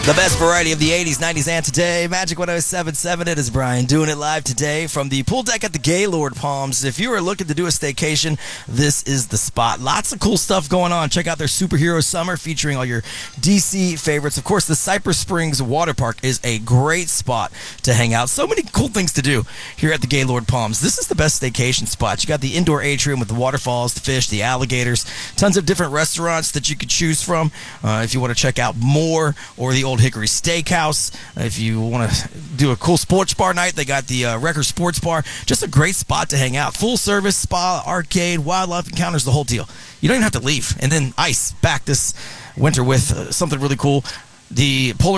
The best variety of the 80s, 90s, and today. Magic 107.7. It is Brian doing it live today from the pool deck at the Gaylord Palms. If you are looking to do a staycation, this is the spot. Lots of cool stuff going on. Check out their Superhero Summer featuring all your DC favorites. Of course, the Cypress Springs Water Park is a great spot to hang out. So many cool things to do here at the Gaylord Palms. This is the best staycation spot. You got the indoor atrium with the waterfalls, the fish, the alligators, tons of different restaurants that you could choose from if you want to check out more, or the Old Hickory Steakhouse. If you want to do a cool sports bar night, they got the Wrecker Sports Bar. Just a great spot to hang out. Full service, spa, arcade, wildlife encounters, the whole deal. You don't even have to leave. And then ice back this winter with something really cool. The Polar